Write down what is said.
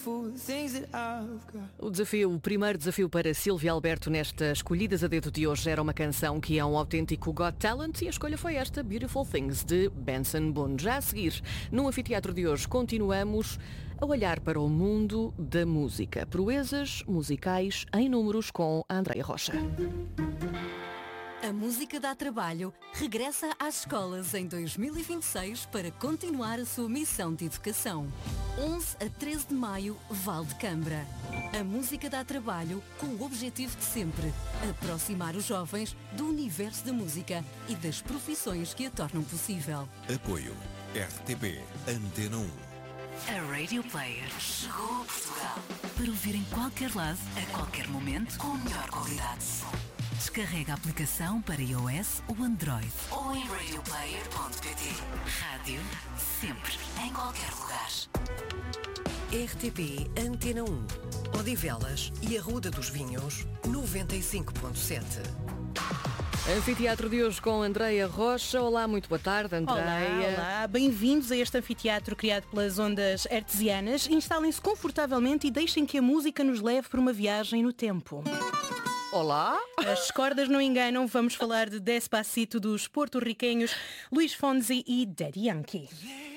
O primeiro desafio para Silvia Alberto nestas escolhidas a dedo de hoje era uma canção que é um autêntico Got Talent e a escolha foi esta, Beautiful Things, de Benson Boone. Já a seguir, no anfiteatro de hoje, continuamos a olhar para o mundo da música. Proezas musicais em números com a Andreia Rocha. A música dá trabalho regressa às escolas em 2026 para continuar a sua missão de educação. 11 a 13 de maio, Val de Câmara. A música dá trabalho com o objetivo de sempre aproximar os jovens do universo da música e das profissões que a tornam possível. Apoio RTP Antena 1. A Radio Player chegou a Portugal para ouvir em qualquer lado, a qualquer momento, com a melhor qualidade de som. Descarrega a aplicação para iOS ou Android ou em radioplayer.pt. Rádio sempre, em qualquer lugar. RTP Antena 1, Odivelas e Arruda dos Vinhos, 95.7. Anfiteatro de hoje com Andreia Rocha. Olá, muito boa tarde, Andreia. Olá, bem-vindos a este anfiteatro criado pelas ondas artesianas. Instalem-se confortavelmente e deixem que a música nos leve por uma viagem no tempo. Olá. As cordas não enganam, vamos falar de Despacito dos porto-riquenhos Luís Fonsi e Daddy Yankee.